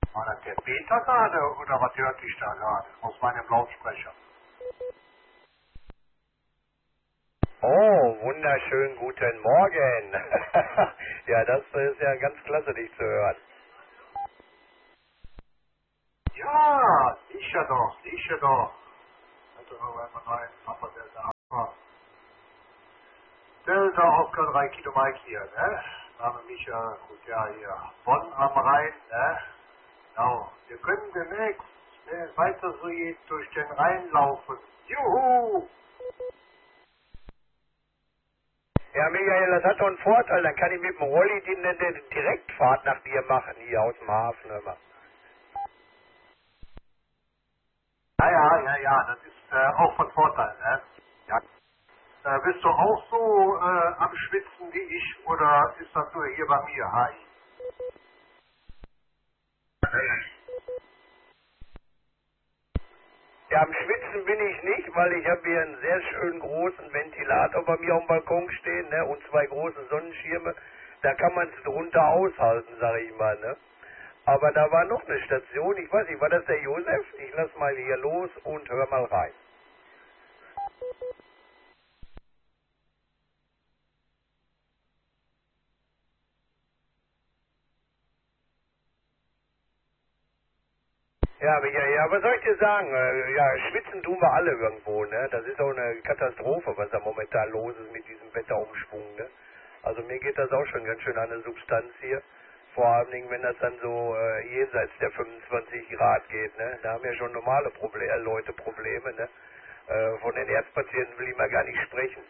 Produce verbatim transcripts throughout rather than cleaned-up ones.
War das der Peter gerade oder was hörte ich da gerade aus meinem Lautsprecher? Oh, wunderschönen guten Morgen. Ja, das ist ja ganz klasse, dich zu hören. Ja, sicher doch, sicher doch. Also noch einmal rein, Papa Delta Alpha. Delta Oscar drei Kilo Mike hier, ne? Name Micha, gut, ja, hier. Bonn am Rhein, ne? Genau. Wir können demnächst, wenn es weiter so geht, durch den Rhein laufen. Juhu! Ja, Michael, das hat doch einen Vorteil. Dann kann ich mit dem Rolli die, die, die Direktfahrt nach dir machen, hier aus dem Hafen immer. Ja, ja, ja, ja, das ist äh, auch von Vorteil, ne? Ja. Äh, bist du auch so äh, am Schwitzen wie ich oder ist das nur hier bei mir, H I? Ja, am Schwitzen bin ich nicht, weil ich habe hier einen sehr schönen großen Ventilator bei mir auf dem Balkon stehen, ne, und zwei große Sonnenschirme. Da kann man es drunter aushalten, sage ich mal, ne. Aber da war noch eine Station, ich weiß nicht, war das der Josef? Ich lass mal hier los und hör mal rein. Ja, Michael, ja, was soll ich dir sagen? Äh, Ja, schwitzen tun wir alle irgendwo, ne? Das ist auch eine Katastrophe, was da momentan los ist mit diesem Wetterumschwung, ne? Also mir geht das auch schon ganz schön an der Substanz hier. Vor allen Dingen, wenn das dann so äh, jenseits der fünfundzwanzig Grad geht, ne? Da haben ja schon normale Proble äh, Leute Probleme, ne? Äh, von den Herzpatienten will ich mal gar nicht sprechen.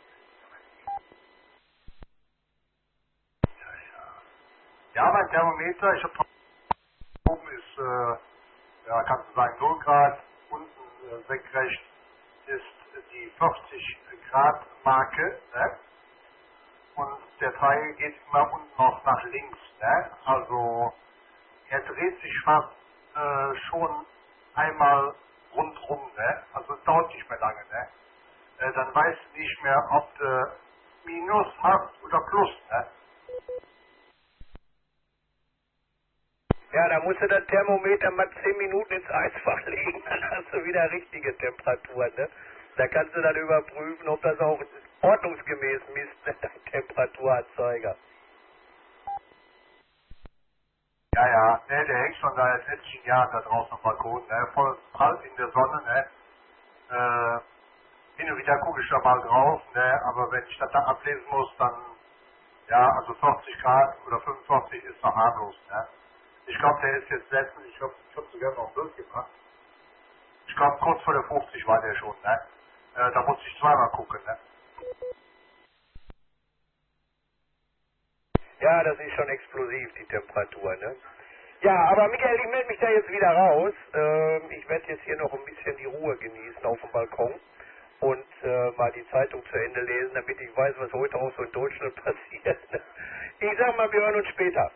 Ja, mein Thermometer, ich habe oben ist, äh, ja, kannst du sagen, null Grad, unten äh, senkrecht ist die vierzig Grad Marke, ne? Und der Teil geht immer unten noch nach links, ne? Also er dreht sich fast äh, schon einmal rundrum, ne? Also es dauert nicht mehr lange, ne? Äh, dann weißt du nicht mehr, ob du Minus hast oder Plus, ne? Ja, da musst du das Thermometer mal zehn Minuten ins Eisfach legen, dann hast du wieder richtige Temperatur, ne? Da kannst du dann überprüfen, ob das auch ordnungsgemäß misst, ne? Dein Temperaturanzeiger. Ja, ja, ne, der hängt schon seit etlichen Jahren da draußen am Balkon, ne? Voll prall in der Sonne, ne? Äh, hin und wieder gucke ich da mal drauf, ne? Aber wenn ich das da ablesen muss, dann, ja, also vierzig Grad oder fünfundzwanzig ist noch harmlos, ne? Ich glaube, der ist jetzt letztens, ich glaube, ich habe sogar noch durchgemacht. Ich glaube, kurz vor der fünfzig war der schon, ne? Äh, da muss ich zweimal gucken, ne? Ja, das ist schon explosiv, die Temperatur, ne? Ja, aber Michael, ich melde mich da jetzt wieder raus. Ähm, ich werde jetzt hier noch ein bisschen die Ruhe genießen auf dem Balkon und äh, mal die Zeitung zu Ende lesen, damit ich weiß, was heute auch so in Deutschland passiert. Ne? Ich sag mal, wir hören uns später.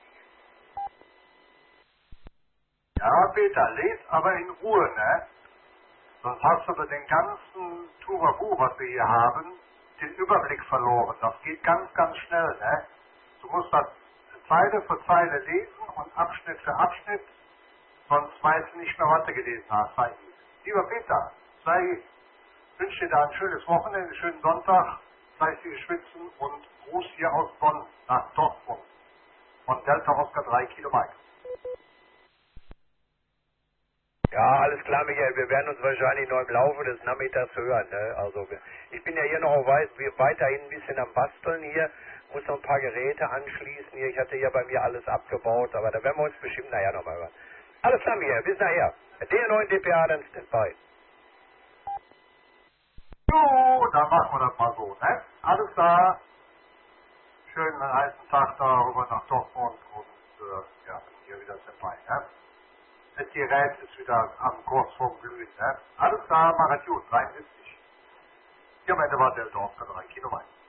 Ja, Peter, les aber in Ruhe, ne? Sonst hast du bei den ganzen Turabu, was wir hier haben, den Überblick verloren. Das geht ganz, ganz schnell, ne? Du musst das Zeile für Zeile lesen und Abschnitt für Abschnitt, sonst weißt du nicht mehr, was du gelesen hast. Sei Lieber Peter, sei, wünsche dir da ein schönes Wochenende, einen schönen Sonntag, fleißige Schwitzen und Gruß hier aus Bonn nach Dortmund. Von Delta Oscar drei Kilo Mike. Ja, alles klar, Michael. Wir werden uns wahrscheinlich noch im Laufe des Nachmittags hören. Ne? Also wir- ich bin ja hier noch weit, wir- weiterhin ein bisschen am Basteln hier. Muss noch ein paar Geräte anschließen hier. Ich hatte ja bei mir alles abgebaut, aber da werden wir uns bestimmt nachher nochmal hören. Alles klar, Michael. Bis nachher. Der neuen D P A dann Standby. Jo, dann machen wir das mal so, ne? Alles klar. Schönen heißen Tag da rüber nach Dortmund und äh, ja, hier wieder dabei, ne? Das Gerät ist wieder am kurz vorm Glühen, ne? Alles klar, mach es gut, dreiundsiebzig. Hier am Ende war der Dorf, drei Kilometer.